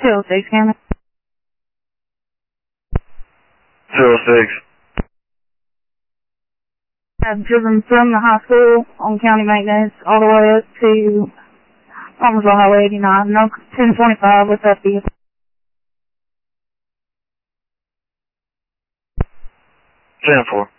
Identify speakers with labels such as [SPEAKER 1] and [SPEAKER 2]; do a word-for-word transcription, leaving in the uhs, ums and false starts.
[SPEAKER 1] two oh six, Cameron.
[SPEAKER 2] two oh six.
[SPEAKER 1] I've driven from the high school on county maintenance all the way up to Thomasville Highway eighty-nine. No, ten twenty-five with that vehicle.
[SPEAKER 2] ten four.